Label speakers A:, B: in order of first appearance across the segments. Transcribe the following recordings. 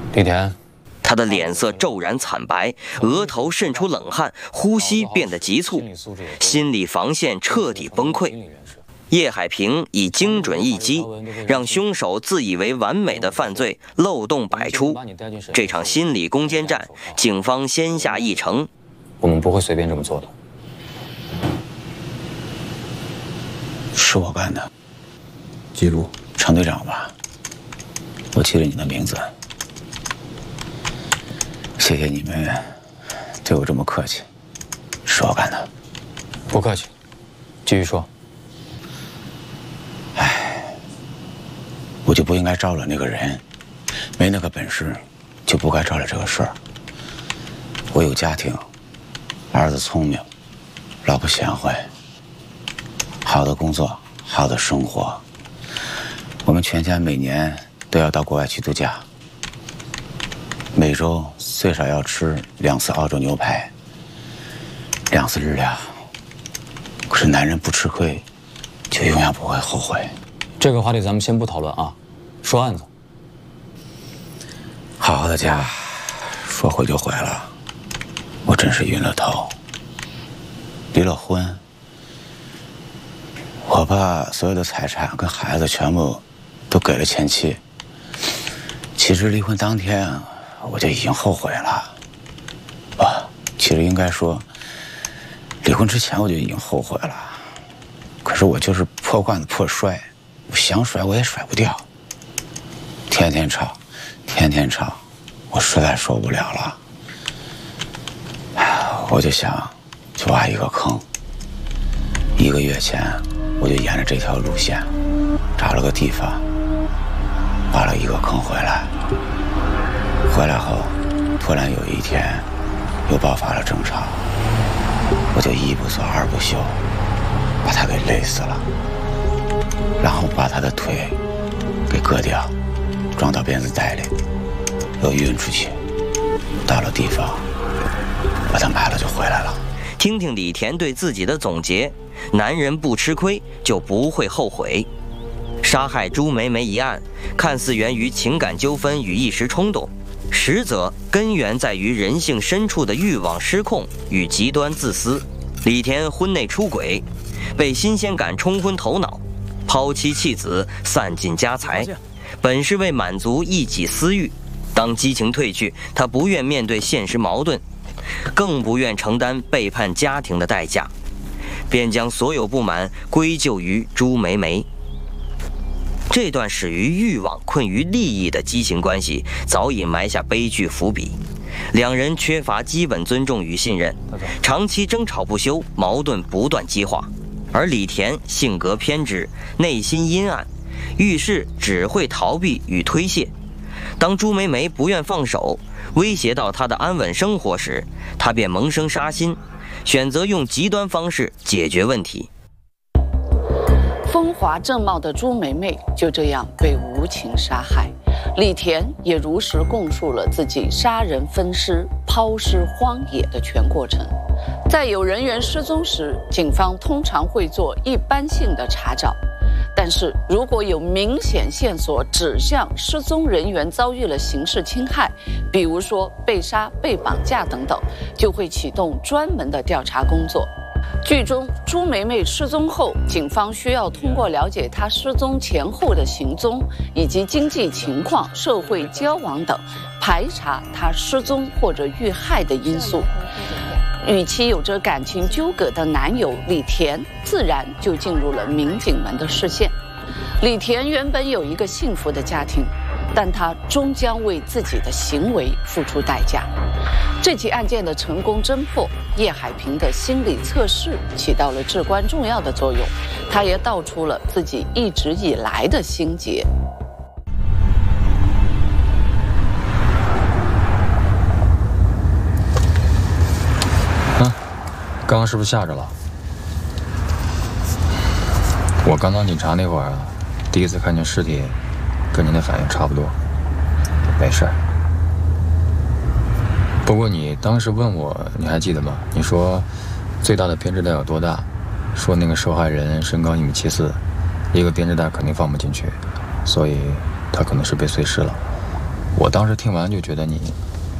A: 李田，
B: 他的脸色骤然惨白，额头渗出冷汗，呼吸变得急促，心理防线彻底崩溃。叶海平以精准一击，让凶手自以为完美的犯罪漏洞百出。这场心理攻坚战，警方先下一城。
A: 我们不会随便这么做的。
C: 是我干的。记录，程队长吧，我记了你的名字。谢谢你们对我这么客气，是我干的。
A: 不客气，继续说。
C: 我就不应该招惹那个人，没那个本事，就不该招惹这个事儿。我有家庭，儿子聪明，老婆贤惠，好的工作，好的生活。我们全家每年都要到国外去度假，每周最少要吃2次澳洲牛排，2次日料。可是男人不吃亏，就永远不会后悔。
A: 这个话题咱们先不讨论啊，说案子。
C: 好好的家，说毁就毁了，我真是晕了头。离了婚，我把所有的财产跟孩子全部都给了前妻。其实离婚当天我就已经后悔了，其实应该说，离婚之前我就已经后悔了。可是我就是破罐子破摔，我想甩我也甩不掉。天天吵，天天吵，我实在受不了了。我就想去挖一个坑。1个月前，我就沿着这条路线找了个地方，挖了一个坑回来。回来后，突然有一天又爆发了争吵，我就一不做二不休，把他给累死了，然后把他的腿给割掉，装到鞭子袋里，又运出去，到了地方把他埋了就回来了。
B: 听听李田对自己的总结：男人不吃亏就不会后悔。杀害朱梅梅一案，看似源于情感纠纷与一时冲动，实则根源在于人性深处的欲望失控与极端自私。李田婚内出轨，被新鲜感冲昏头脑，抛妻弃子，散尽家财，本是为满足一己私欲。当激情褪去，他不愿面对现实矛盾，更不愿承担背叛家庭的代价，便将所有不满归咎于朱梅梅。这段始于欲望困于利益的畸形关系，早已埋下悲剧伏笔。两人缺乏基本尊重与信任，长期争吵不休，矛盾不断激化。而李田性格偏执，内心阴暗，遇事只会逃避与推卸。当朱梅梅不愿放手，威胁到他的安稳生活时，他便萌生杀心，选择用极端方式解决问题。
D: 风华正茂的朱梅梅就这样被无情杀害，李田也如实供述了自己杀人分尸、抛尸荒野的全过程。在有人员失踪时，警方通常会做一般性的查找，但是如果有明显线索指向失踪人员遭遇了刑事侵害，比如说被杀、被绑架等等，就会启动专门的调查工作。剧中朱梅梅失踪后，警方需要通过了解她失踪前后的行踪以及经济情况、社会交往等，排查她失踪或者遇害的因素。与其有着感情纠葛的男友李田，自然就进入了民警们的视线。李田原本有一个幸福的家庭，但他终将为自己的行为付出代价。这起案件的成功侦破，叶海平的心理测试起到了至关重要的作用，他也道出了自己一直以来的心结。
A: 刚刚是不是吓着了？我刚当警察那会儿啊，第一次看见尸体，跟您的反应差不多。没事儿。不过你当时问我，你还记得吗？你说最大的编织袋有多大？说那个受害人身高1.74米，一个编织袋肯定放不进去，所以他可能是被碎尸了。 我当时听完就觉得你，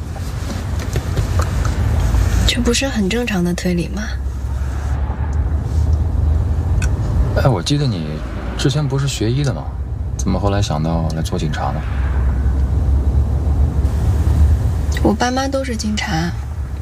E: 这不是很正常的推理吗？
A: 哎，我记得你之前不是学医的吗？怎么后来想到来做警察呢？
E: 我爸妈都是警察。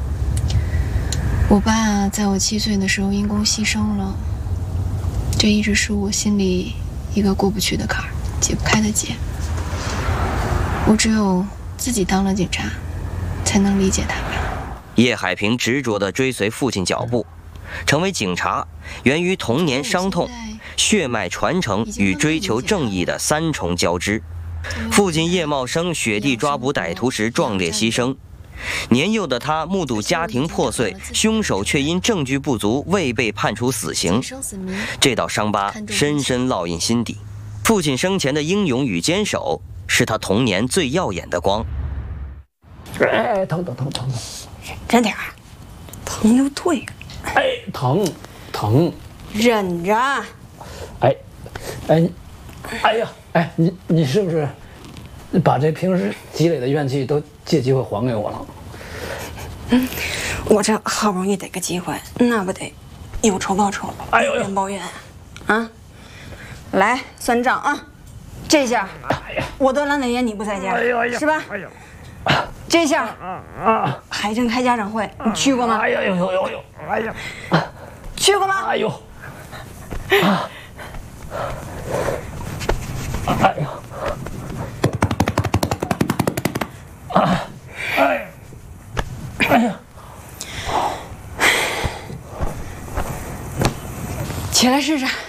E: 我爸在我7岁的时候因公牺牲了，这一直是我心里一个过不去的坎儿，解不开的结。我只有自己当了警察，才能理解他们。
B: 叶海平执着地追随父亲脚步，成为警察源于童年伤痛、血脉传承与追求正义的3重交织。父亲叶茂生雪地抓捕歹徒时壮烈牺牲，年幼的他目睹家庭破碎，凶手却因证据不足未被判处死刑，这道伤疤深深烙印心底。父亲生前的英勇与坚守，是他童年最耀眼的光。
F: 哎，疼！
G: 忍点儿，疼就退。
F: 哎，疼，
G: 忍着。
F: 哎，呀，你是不是把这平时积累的怨气都借机会还给我了？
G: 我这好不容易得个机会，那不得有仇报仇，有怨报怨啊！来算账啊！这下我得阑尾炎你不在家，是吧？这下海镇开家长会，你去过吗？
F: 有，
G: 去过吗？起来试试。